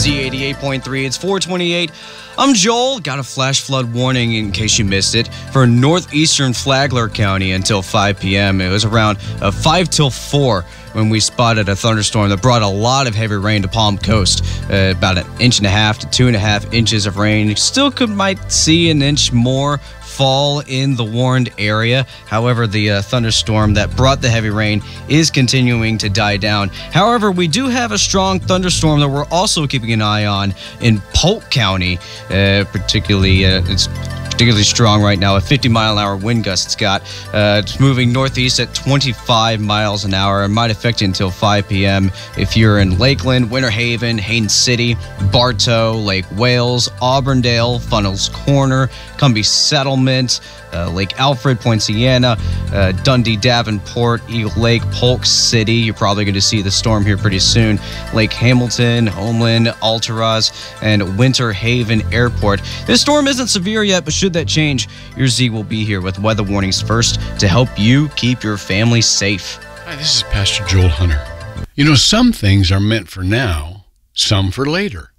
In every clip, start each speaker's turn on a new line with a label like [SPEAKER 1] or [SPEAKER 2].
[SPEAKER 1] Z88.3, it's 428. I'm Joel. Got a flash flood warning in case you missed it for northeastern Flagler County until 5 p.m. It was around 5 till 4 when we spotted a thunderstorm that brought a lot of heavy rain to Palm Coast. About 1.5 to 2.5 inches of rain. Still might see an inch more fall in the warned area. However, the thunderstorm that brought the heavy rain is continuing to die down. However, we do have a strong thunderstorm that we're also keeping an eye on in Polk County. It's particularly strong right now. A 50-mile-an-hour wind gust it's got. It's moving northeast at 25 miles an hour. It might affect you until 5 p.m. if you're in Lakeland, Winter Haven, Haines City, Bartow, Lake Wales, Auburndale, Funnels Corner, Cumbie Settlement, Lake Alfred, Poinciana, Dundee, Davenport, Eagle Lake, Polk City. You're probably going to see the storm here pretty soon. Lake Hamilton, Homeland, Altaraz, and Winter Haven Airport. This storm isn't severe yet, but should that change, your Z will be here with weather warnings first to help you keep your family safe.
[SPEAKER 2] Hi, this is Pastor Joel Hunter. You know, some things are meant for now, some for later.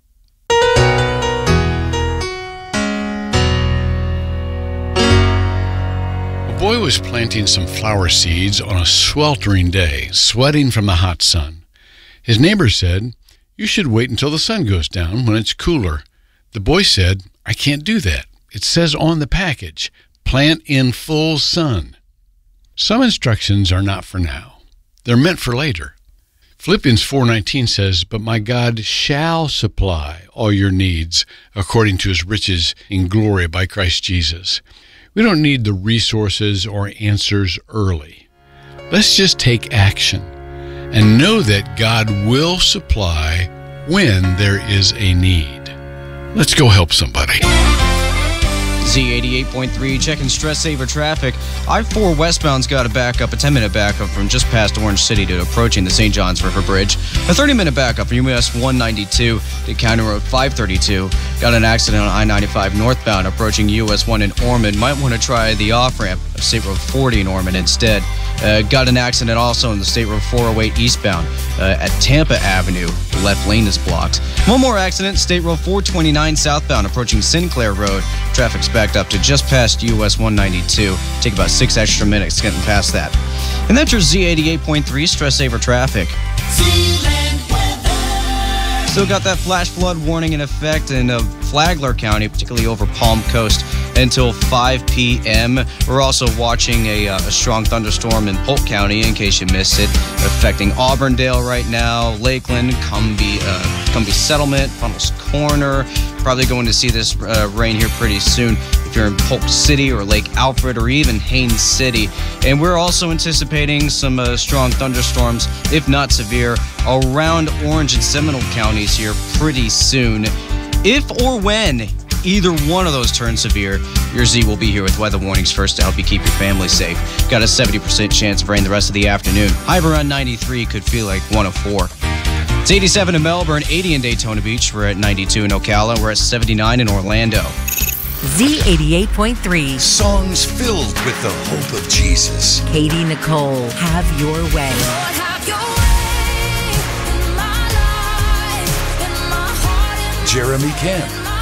[SPEAKER 2] A boy was planting some flower seeds on a sweltering day, sweating from the hot sun. His neighbor said, "You should wait until the sun goes down when it's cooler." The boy said, "I can't do that. It says on the package, plant in full sun." Some instructions are not for now. They're meant for later. Philippians 4:19 says, "But my God shall supply all your needs according to his riches in glory by Christ Jesus." We don't need the resources or answers early. Let's just take action and know that God will supply when there is a need. Let's go help somebody.
[SPEAKER 1] Z88.3, checking stress saver traffic. I-4 westbound's got a 10-minute backup from just past Orange City to approaching the St. Johns River Bridge. A 30-minute backup from US 192 to County Road 532. Got an accident on I-95 northbound approaching US 1 in Ormond. Might want to try the off-ramp of State Road 40 in Ormond instead. Got an accident also in the State Road 408 eastbound at Tampa Avenue. The left lane is blocked. One more accident, State Road 429 southbound approaching Sinclair Road. Traffic's backed up to just past US 192. Take about 6 extra minutes getting past that. And that's your Z88.3 stress saver traffic. Still got that flash flood warning in effect in Flagler County, particularly over Palm Coast, until 5 p.m. We're also watching a strong thunderstorm in Polk County, in case you missed it, affecting Auburndale right now, Lakeland, Cumbie Settlement, Funnels Corner. Probably going to see this rain here pretty soon if you're in Polk City or Lake Alfred or even Haines City. And we're also anticipating some strong thunderstorms, if not severe, around Orange and Seminole counties here pretty soon. If or when either one of those turns severe, your Z will be here with weather warnings first to help you keep your family safe. Got a 70% chance of rain the rest of the afternoon. High of around 93, could feel like 104. It's 87 in Melbourne, 80 in Daytona Beach. We're at 92 in Ocala. We're at 79 in Orlando.
[SPEAKER 3] Z88.3.
[SPEAKER 4] Songs filled with the hope of Jesus.
[SPEAKER 3] Katie Nicole, Have Your Way.
[SPEAKER 5] Lord, have your way in my life, in my heart,
[SPEAKER 4] Jeremy Camp.